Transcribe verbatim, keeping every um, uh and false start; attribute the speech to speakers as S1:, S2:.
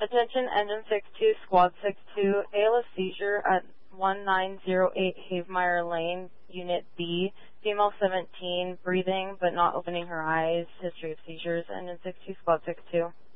S1: Attention Engine six two, Squad six two, A L S seizure at one nine zero eight Havemeyer Lane, Unit B, female seventeen, breathing but not opening her eyes, history of seizures, Engine six two, Squad six two.